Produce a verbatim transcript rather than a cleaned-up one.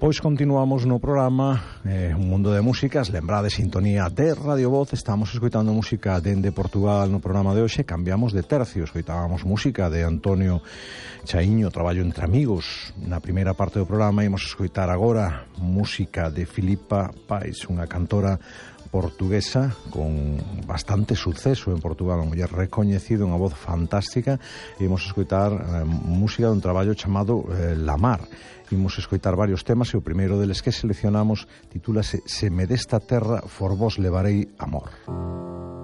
Pois continuamos no programa eh, Un Mundo de Músicas. Lembrade, sintonía de Radio Voz. Estamos escoitando música dende Portugal no programa de hoxe. Cambiamos de tercio, escoitábamos música de Antonio Chaiño, Traballo entre amigos. Na primeira parte do programa imos escoitar agora música de Filipa Pais, unha cantora portuguesa con bastante suceso en Portugal, unha muller recoñecida, unha voz fantástica. Imos escoitar eh, música dun traballo chamado eh, La Mar. Imos escoitar varios temas e o primeiro deles que seleccionamos titúlase Se me desta terra for vos levarei amor.